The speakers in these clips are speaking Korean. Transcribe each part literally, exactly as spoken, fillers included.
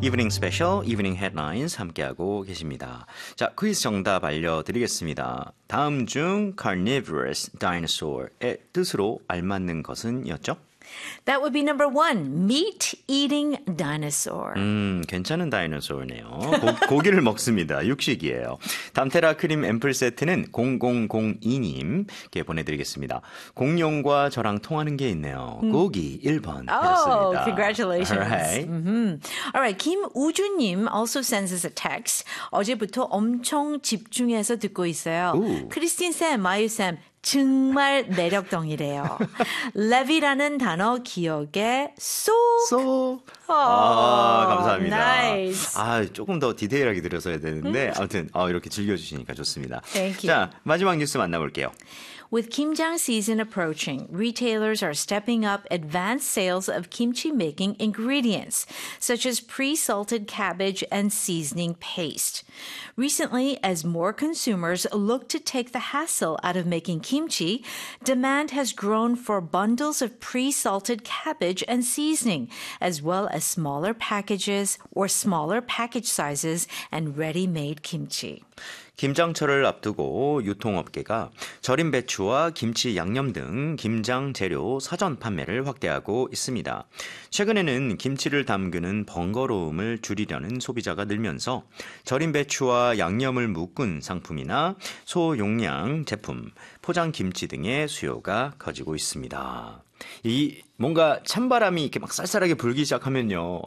이브닝 스페셜, 이브닝 헤드라인스 함께하고 계십니다. 자, 퀴즈 정답 알려드리겠습니다. 다음 중 carnivorous dinosaur의 뜻으로 알맞는 것은였죠? That would be number one, meat-eating dinosaur. 음, 괜찮은 다이너소어네요. 고, 고기를 먹습니다. 육식이에요. 담테라 크림 앰플 세트는 공공공이 님께 보내드리겠습니다. 공룡과 저랑 통하는 게 있네요. 고기 일 번 Oh, 해줬습니다. congratulations. Alright. Mm-hmm. All right, 김우주님 also sends us a text. 어제부터 엄청 집중해서 듣고 있어요. 오. 크리스틴 쌤, 마유 쌤, 정말 매력덩이래요. 레비라는 단어 기억에 쏙. So. 어, 아, 감사합니다. Nice. 아, 조금 더 디테일하게 들었어야 되는데 아무튼 어, 이렇게 즐겨주시니까 좋습니다. Thank you. 자, 마지막 뉴스 만나볼게요. With Kimjang season approaching, retailers are stepping up advanced sales of kimchi-making ingredients, such as pre-salted cabbage and seasoning paste. Recently, as more consumers look to take the hassle out of making kimchi, demand has grown for bundles of pre-salted cabbage and seasoning, as well as smaller packages or smaller package sizes and ready-made kimchi. 김장철을 앞두고 유통업계가 절임 배추와 김치 양념 등 김장 재료 사전 판매를 확대하고 있습니다. 최근에는 김치를 담그는 번거로움을 줄이려는 소비자가 늘면서 절임 배추와 양념을 묶은 상품이나 소용량 제품, 포장 김치 등의 수요가 커지고 있습니다. 이 뭔가 찬바람이 이렇게 막 쌀쌀하게 불기 시작하면요.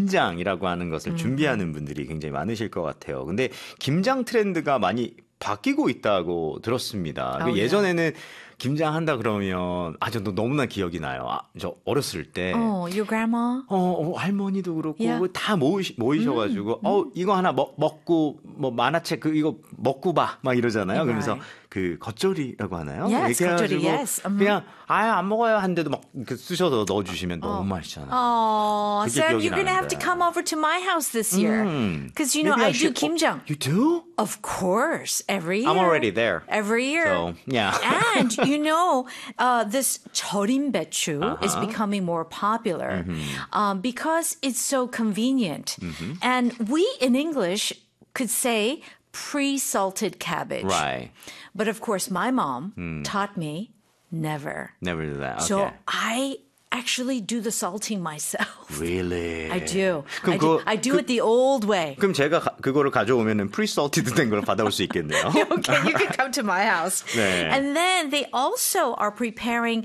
김장이라고 하는 것을 준비하는 분들이 굉장히 많으실 것 같아요. 근데 김장 트렌드가 많이 바뀌고 있다고 들었습니다. Oh, 예전에는 김장한다 그러면 아, 저 너무나 기억이 나요. 아, 저 어렸을 때 Oh, your grandma? 어, 어, 할머니도 그렇고 Yeah. 다 모이시, 모이셔가지고 음, 음. 어 이거 하나 먹, 먹고 뭐 만화책 그 이거 먹고 봐 막 이러잖아요. Right. 그러면서 그 겉절이라고 하나요? Yes, 이렇게 겉절이, 해가지고 yes. Um. 그냥 아예 안 먹어요 한데도 막 이렇게 쑤셔서 넣어주시면 너무 맛있잖아요. Oh, 그게 Sam, 기억이 you're going to have to 나는데. come over to my house this year. Because, you know, Maybe I, do should- kimjang. Oh, you do? Of course, every year. I'm already there. Every year. So, yeah. And, you know, uh, this 절임 배추 Uh-huh. is becoming more popular um, because it's so convenient. And we in English could say pre-salted cabbage. Right. But of course, my mom taught me never. Never do that. Okay. So I actually do the salting myself. Really? I do. 그럼 I do, 그거- I do 그- it the old way. 그럼 제가 가, 그거를 가져오면은 pre-salted 된 걸 받아올 수 있겠네요. Okay, you can come to my house. 네. And then they also are preparing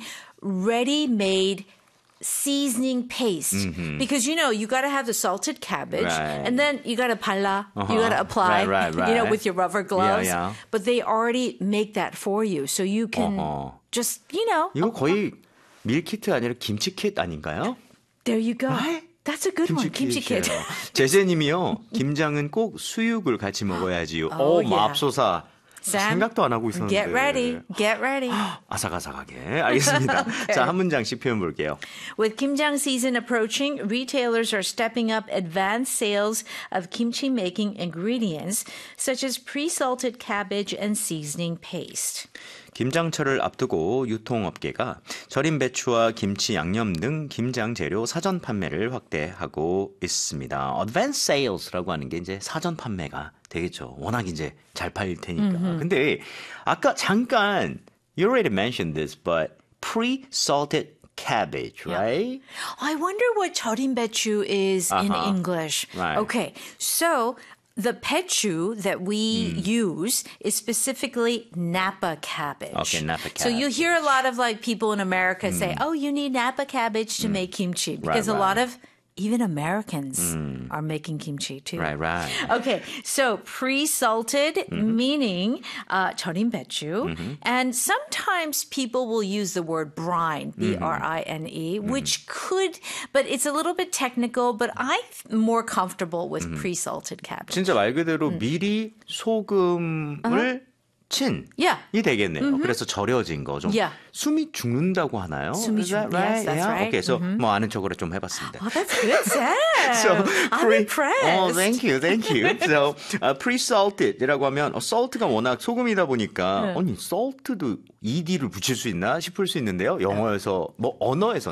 ready-made seasoning paste because you know you got to have the salted cabbage Right. and then you got to pala, you Uh-huh. got to apply, Right, right, you know, right. with your rubber gloves. Yeah, yeah. But they already make that for you, so you can Uh-huh. just you know. 이거 거의 밀키트 아니라 김치킷 아닌가요? There you go. Right? That's a good one. Kimchi kit. 제재님이요. 김장은 꼭 수육을 같이 먹어야지요. Oh, 오, yeah. 맙소사. Sam, 생각도 안 하고 있었는데. Get ready. Get ready. 아삭아삭하게. 알겠습니다. 자, 한 문장씩 표현 볼게요. With Kimjang season approaching, retailers are stepping up advanced sales of kimchi making ingredients such as pre-salted cabbage and seasoning paste. 김장철을 앞두고 유통업계가 절임 배추와 김치 양념 등 김장 재료 사전 판매를 확대하고 있습니다. Advanced sales라고 하는 게 이제 사전 판매가 되겠죠. 워낙 이제 잘 팔릴 테니까. Mm-hmm. 근데 아까 잠깐 you already mentioned this, but pre-salted cabbage, right? I wonder what 절임 배추 is in Uh-huh. English. Right. Okay, so the pechu that we use is specifically Napa cabbage. Okay, Napa So you cabbage. hear a lot of like people in America say, "Oh, you need Napa cabbage to make kimchi," because a lot right. of even Americans are making kimchi too. Right, right. Okay, so pre-salted meaning uh, 절임 배추, and sometimes people will use the word brine, B R I N E, which could, but it's a little bit technical. But I'm more comfortable with pre-salted cabbage. 진짜 말 그대로 미리 소금을 친 Yeah. 이 되겠네요. 그래서 절여진 거 좀 Yeah. 숨이 죽는다고 하나요? 숨이 Is that 죽- yes, right? that's yeah? right. Okay, so 뭐 아는 척으로 좀 해봤습니다. Oh, that's good, Sam. So, I'm pre- impressed. Oh, thank you, thank you. So, uh, pre-salted이라고 하면 어, salt가 워낙 소금이다 보니까 네. 아니 salt도 ed를 붙일 수 있나 싶을 수 있는데요. 영어에서 뭐 언어에서